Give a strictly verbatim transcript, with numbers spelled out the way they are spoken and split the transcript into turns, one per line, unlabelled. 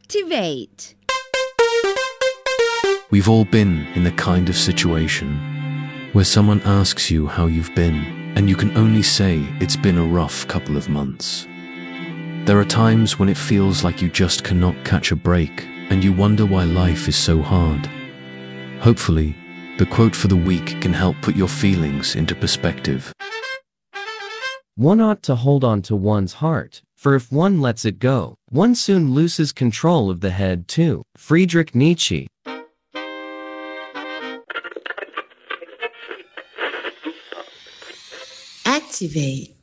Activate.
We've all been in the kind of situation where someone asks you how you've been, and you can only say it's been a rough couple of months. There are times when it feels like you just cannot catch a break, and you wonder why life is so hard. Hopefully, the quote for the week can help put your feelings into perspective.
One ought to hold on to one's heart, for if one lets it go, one soon loses control of the head too. Friedrich Nietzsche.
Activate.